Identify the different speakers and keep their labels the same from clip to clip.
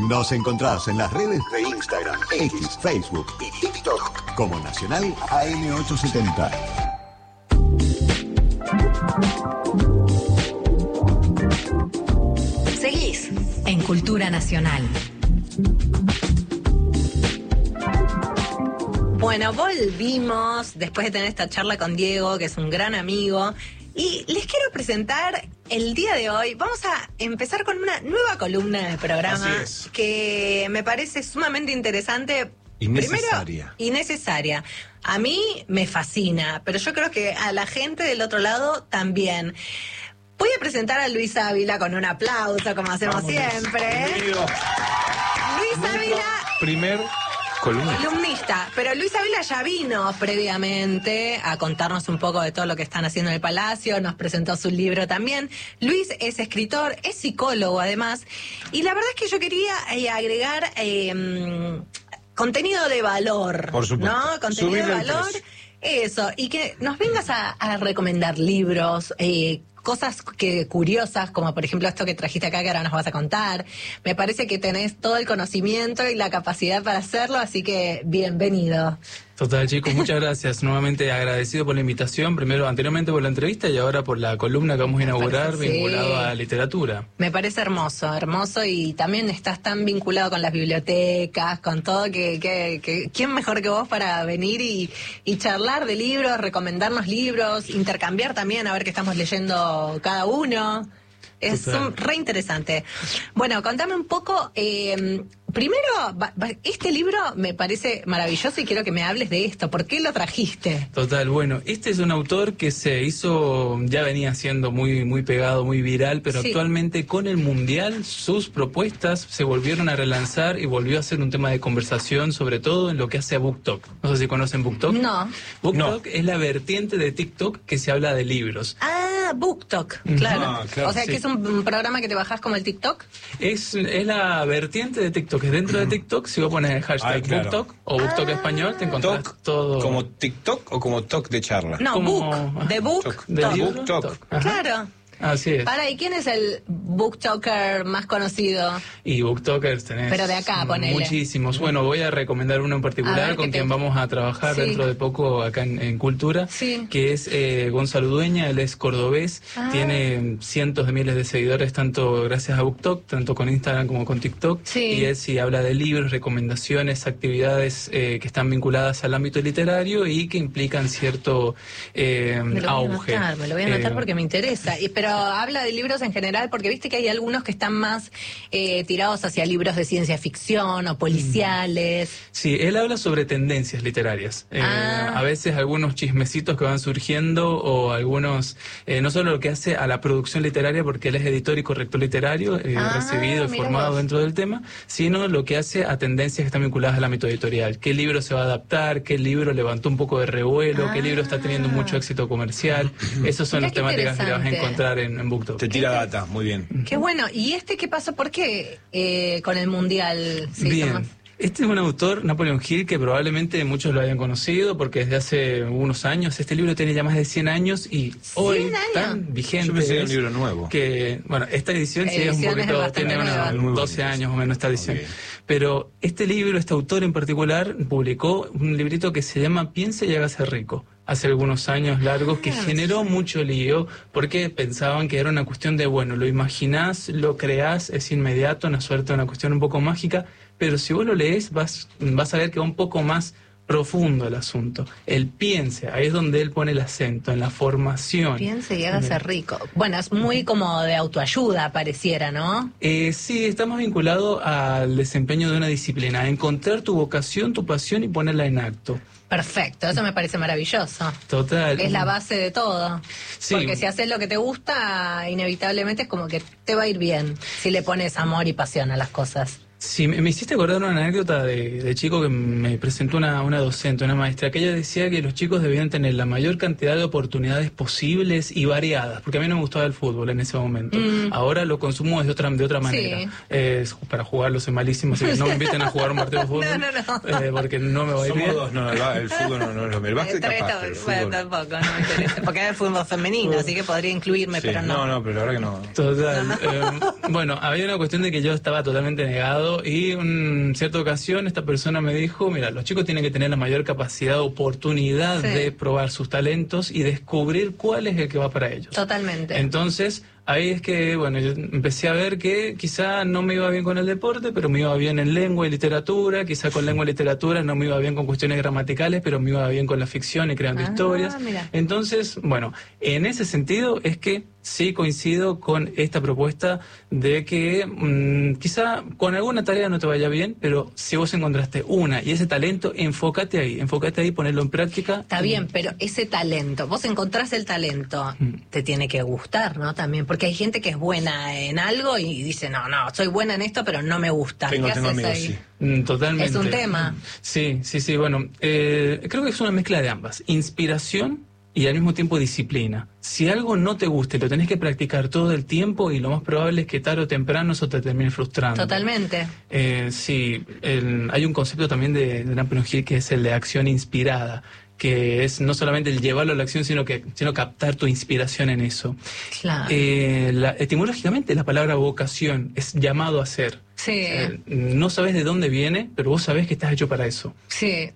Speaker 1: Nos encontrás en las redes de Instagram, X, Facebook y TikTok como Nacional AM870.
Speaker 2: Seguís en Cultura Nacional. Bueno, volvimos después de tener esta charla con Diego, que es un gran amigo. Y les quiero presentar el día de hoy. Vamos a empezar con una nueva columna del programa que me parece sumamente interesante.
Speaker 3: Y necesaria.
Speaker 2: Primero, y necesaria. A mí me fascina, pero yo creo que a la gente del otro lado también. Voy a presentar a Luis Ávila con un aplauso, como hacemos siempre. Luis Ávila.
Speaker 3: Primer
Speaker 2: columnista, pero Luis Ávila ya vino previamente a contarnos un poco de todo lo que están haciendo en el Palacio, nos presentó su libro también. Luis es escritor, es psicólogo además, y la verdad es que yo quería agregar contenido de valor,
Speaker 3: por supuesto,
Speaker 2: ¿no? Contenido de valor, eso, y que nos vengas a recomendar libros, cosas curiosas, como por ejemplo esto que trajiste acá que ahora nos vas a contar. Me parece que tenés todo el conocimiento y la capacidad para hacerlo, así que bienvenido.
Speaker 4: Total, chicos, muchas gracias. Nuevamente agradecido por la invitación, primero anteriormente por la entrevista y ahora por la columna que vamos a inaugurar vinculado a literatura. Me parece hermoso, hermoso, y también estás tan vinculado con las bibliotecas, con todo, que ¿quién mejor que vos para venir y charlar de libros, recomendarnos libros, intercambiar también, a ver qué estamos leyendo cada uno? Es re interesante. Bueno, contame un poco, primero, este libro me parece maravilloso y quiero que me hables de esto. ¿Por qué lo trajiste? Total, bueno, este es un autor que se hizo, ya venía siendo muy pegado, muy viral, pero actualmente con el Mundial sus propuestas se volvieron a relanzar y volvió a ser un tema de conversación, sobre todo en lo que hace a BookTok. No sé si conocen BookTok.
Speaker 2: No.
Speaker 4: BookTok es la vertiente de TikTok que se habla de libros.
Speaker 2: BookTok, claro.
Speaker 3: Claro.
Speaker 2: O sea, que es un programa que te bajás como el TikTok.
Speaker 4: Es la vertiente de TikTok. Dentro de TikTok, si vos pones el hashtag BookTok o BookTok español, te encontrás todo.
Speaker 3: ¿Como TikTok o como talk de charla?
Speaker 2: No,
Speaker 4: como,
Speaker 2: book, de book,
Speaker 4: de
Speaker 2: talk.
Speaker 3: BookTok.
Speaker 2: Claro.
Speaker 4: Así es.
Speaker 2: ¿Y quién es el booktoker más conocido?
Speaker 4: Y booktokers tenés.
Speaker 2: Pero de acá, ponele.
Speaker 4: Muchísimos. Bueno, voy a recomendar uno en particular con quien vamos a trabajar dentro de poco acá en Cultura, que es Gonzalo Dueña. Él es cordobés, tiene cientos de miles de seguidores, tanto gracias a BookTok, tanto con Instagram como con TikTok. Y él habla de libros, recomendaciones, actividades que están vinculadas al ámbito literario y que implican cierto auge.
Speaker 2: Me lo voy a anotar porque me interesa. Pero habla de libros en general, porque viste que hay algunos que están más tirados hacia libros de ciencia ficción o policiales.
Speaker 4: Sí, él habla sobre tendencias literarias. A veces algunos chismecitos que van surgiendo o algunos, no solo lo que hace a la producción literaria, porque él es editor y corrector literario, recibido y formado dentro del tema, sino lo que hace a tendencias que están vinculadas al ámbito editorial. ¿Qué libro se va a adaptar? ¿Qué libro levantó un poco de revuelo? ¿Qué libro está teniendo mucho éxito comercial? Esas son las temáticas que vas a encontrar en BookTok.
Speaker 3: Te tira data, muy bien.
Speaker 2: Qué bueno. ¿Y qué pasó? ¿Por qué con el Mundial se hizo más?
Speaker 4: Este es un autor, Napoleon Hill, que probablemente muchos lo hayan conocido porque desde hace unos años, este libro tiene ya más de 100 años y hoy tan vigente.
Speaker 3: Yo pensé que era un libro nuevo.
Speaker 4: Que, bueno, esta edición sí es un poquito, tiene unos 12 años o menos esta edición. Pero este libro, este autor en particular, publicó un librito que se llama Piense y hágase rico. Hace algunos años largos, que generó mucho lío porque pensaban que era una cuestión de, bueno, lo imaginás, lo creás, es inmediato, una suerte, una cuestión un poco mágica, pero si vos lo lees vas a ver que va un poco más profundo el asunto. El piense, ahí es donde él pone el acento, en la formación.
Speaker 2: Piense y hágase rico. Bueno, es muy como de autoayuda, pareciera, ¿no?
Speaker 4: Sí, está más vinculado al desempeño de una disciplina, a encontrar tu vocación, tu pasión y ponerla en acto.
Speaker 2: Perfecto, eso me parece maravilloso.
Speaker 4: Total.
Speaker 2: Es la base de todo.
Speaker 4: Sí.
Speaker 2: Porque si haces lo que te gusta, inevitablemente es como que te va a ir bien, si le pones amor y pasión a las cosas.
Speaker 4: Sí, me hiciste acordar una anécdota de chico que me presentó una docente, una maestra, que ella decía que los chicos debían tener la mayor cantidad de oportunidades posibles y variadas, porque a mí no me gustaba el fútbol en ese momento. Ahora lo consumo de otra manera. Para jugarlo soy malísimo, así que no me inviten a jugar un partido de fútbol. No. Porque no me va a ir bien.
Speaker 3: Somos dos, el fútbol no es lo mismo. El básquet capaz, pero el fútbol...
Speaker 2: Bueno, tampoco, no me interesa. Porque hay el fútbol femenino, así que podría incluirme, pero no.
Speaker 3: No, pero la verdad que no.
Speaker 4: Total. Bueno, había una cuestión de que yo estaba totalmente negado pasado, y en cierta ocasión esta persona me dijo, mira, los chicos tienen que tener la mayor capacidad, oportunidad de probar sus talentos y descubrir cuál es el que va para ellos.
Speaker 2: Totalmente.
Speaker 4: Entonces, ahí es que, bueno, yo empecé a ver que quizá no me iba bien con el deporte, pero me iba bien en lengua y literatura, quizá con lengua y literatura no me iba bien con cuestiones gramaticales, pero me iba bien con la ficción y creando historias. Mira. Entonces, bueno, en ese sentido es que sí coincido con esta propuesta de que quizá con alguna tarea no te vaya bien, pero si vos encontraste una y ese talento, enfócate ahí, ponerlo en práctica.
Speaker 2: Está bien, pero ese talento, vos encontrás el talento, te tiene que gustar, ¿no? También, porque hay gente que es buena en algo y dice, no, soy buena en esto, pero no me gusta.
Speaker 3: Tengo amigos,
Speaker 2: ahí?
Speaker 3: Sí.
Speaker 4: Totalmente.
Speaker 2: Es un tema.
Speaker 4: Sí, bueno, creo que es una mezcla de ambas. Inspiración y al mismo tiempo disciplina. Si algo no te gusta y lo tenés que practicar todo el tiempo, y lo más probable es que tarde o temprano eso te termine frustrando.
Speaker 2: Totalmente.
Speaker 4: Sí, hay un concepto también de Napoleon Hill que es el de acción inspirada, que es no solamente el llevarlo a la acción, sino captar tu inspiración en eso.
Speaker 2: Claro.
Speaker 4: Etimológicamente la palabra vocación es llamado a ser.
Speaker 2: Sí.
Speaker 4: No sabes de dónde viene, pero vos sabés que estás hecho para eso.
Speaker 2: Sí.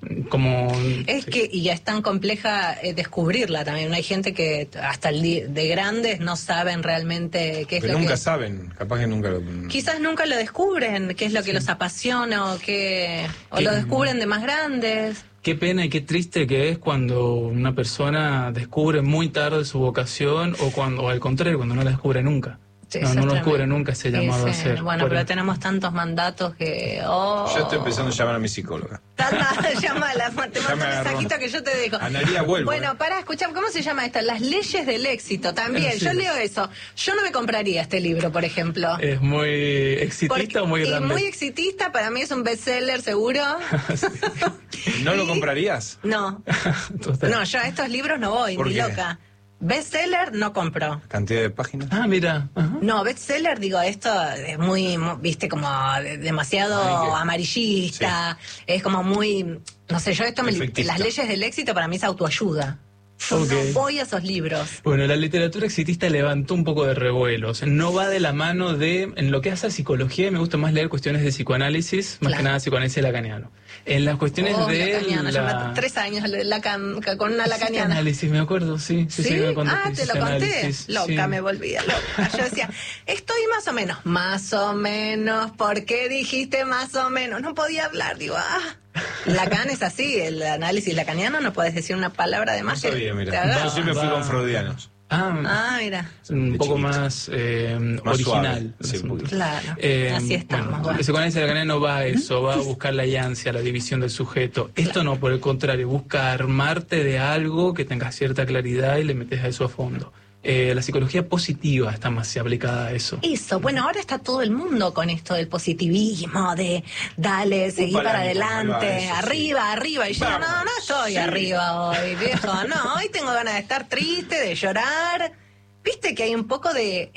Speaker 2: Y es tan compleja descubrirla también. Hay gente que hasta de grandes no saben realmente qué es
Speaker 3: pero
Speaker 2: lo que...
Speaker 3: nunca saben, capaz que nunca lo...
Speaker 2: Quizás nunca lo descubren, qué es lo que los apasiona, o lo descubren de más grandes.
Speaker 4: Qué pena y qué triste que es cuando una persona descubre muy tarde su vocación, o al contrario, cuando no la descubre nunca.
Speaker 2: Sí,
Speaker 4: no lo descubre nunca ese llamado a ser.
Speaker 2: Bueno, pero tenemos tantos mandatos que...
Speaker 3: Yo estoy empezando a llamar a mi psicóloga.
Speaker 2: Llámala, te mando un mensajito que yo te dejo.
Speaker 3: Analía, vuelvo.
Speaker 2: Bueno, escuchar, ¿cómo se llama esta? Las leyes del éxito también. Yo leo eso. Yo no me compraría este libro, por ejemplo.
Speaker 4: ¿Es muy exitista o muy grande?
Speaker 2: Muy exitista, para mí es un bestseller seguro.
Speaker 3: ¿No lo comprarías?
Speaker 2: No. No, yo a estos libros no voy, ni loca. Bestseller no compro.
Speaker 3: ¿Cantidad de páginas?
Speaker 4: Ah, mira.
Speaker 2: No, bestseller, digo, esto es muy, viste, como demasiado amarillista. Sí. Es como muy, no sé, yo las leyes del éxito para mí es autoayuda. Yo no voy a esos libros.
Speaker 4: Bueno, la literatura exitista levantó un poco de revuelos. No va de la mano en lo que hace a psicología, me gusta más leer cuestiones de psicoanálisis, más que nada psicoanálisis lacaniano. En las cuestiones de...
Speaker 2: Lacaniano, yo me 3 años con una lacaniana.
Speaker 4: Análisis, me acuerdo, sí.
Speaker 2: ¿Sí?
Speaker 4: Me
Speaker 2: te lo conté. Loca, me volvía loca. Yo decía, estoy más o menos, ¿por qué dijiste más o menos? No podía hablar, digo, Lacan es así, el análisis lacaniano no puedes decir una palabra de más.
Speaker 3: No sabía, mira. Yo siempre fui con freudianos.
Speaker 2: Mira.
Speaker 4: Un poco más original.
Speaker 3: Sí,
Speaker 2: claro, así estamos.
Speaker 4: El psicoanálisis lacaniano va a eso, va a buscar la iancia, la división del sujeto. Esto no, por el contrario, busca armarte de algo que tenga cierta claridad y le metes a eso a fondo. La psicología positiva está más aplicada a eso.
Speaker 2: Eso, bueno, ahora está todo el mundo con esto del positivismo, de dale, seguí para adelante, eso, arriba. Y yo, no estoy arriba hoy, viejo, no, hoy tengo ganas de estar triste, de llorar. Viste que hay un poco de...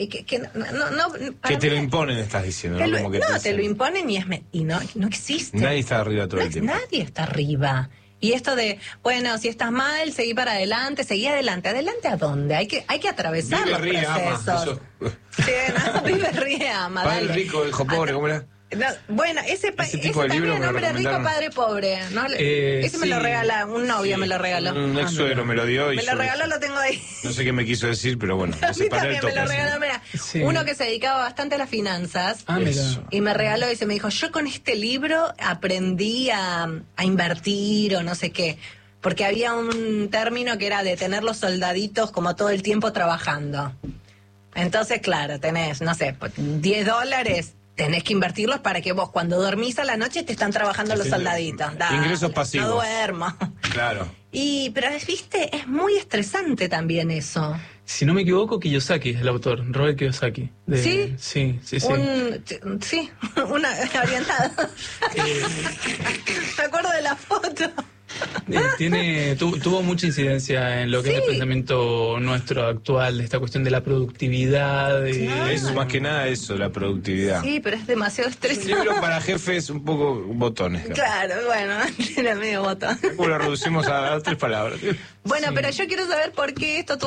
Speaker 3: que te lo imponen, estás diciendo.
Speaker 2: Te lo imponen y no existe.
Speaker 3: Nadie está arriba todo el tiempo.
Speaker 2: Nadie está arriba. Y esto de, bueno, si estás mal, seguí para adelante, seguí adelante. ¿Adelante a dónde? Hay que atravesar los procesos. Sí, vive, ríe, ama.
Speaker 3: Padre rico, hijo pobre, ¿cómo era?
Speaker 2: No, bueno, ese
Speaker 3: tipo de libro
Speaker 2: también, hombre rico, padre pobre. ¿No? Ese me lo regala, un novio me lo regaló.
Speaker 3: Un ex suegro me lo dio.
Speaker 2: Me lo regaló, lo tengo ahí.
Speaker 3: No sé qué me quiso decir, pero bueno.
Speaker 2: A mí también me lo regaló, mira. Uno que se dedicaba bastante a las finanzas. Y me regaló y me dijo, yo con este libro aprendí a invertir o no sé qué. Porque había un término que era de tener los soldaditos como todo el tiempo trabajando. Entonces, claro, tenés, no sé, $10... Tenés que invertirlos para que vos cuando dormís a la noche te están trabajando los soldaditos.
Speaker 3: Ingresos pasivos.
Speaker 2: No duermo.
Speaker 3: Claro.
Speaker 2: Pero, viste, es muy estresante también eso.
Speaker 4: Si no me equivoco, Kiyosaki es el autor, Robert Kiyosaki.
Speaker 2: ¿Sí?
Speaker 4: Sí.
Speaker 2: Una orientada. Me acuerdo de la foto.
Speaker 4: Tuvo mucha incidencia en lo que es el pensamiento nuestro actual, de esta cuestión de la productividad.
Speaker 3: Es más que nada eso, la productividad.
Speaker 2: Sí, pero es demasiado estresante.
Speaker 3: Un libro para jefes un poco botones.
Speaker 2: Claro, bueno, era medio botón.
Speaker 3: Lo reducimos a 3 palabras.
Speaker 2: Bueno, pero yo quiero saber por qué esto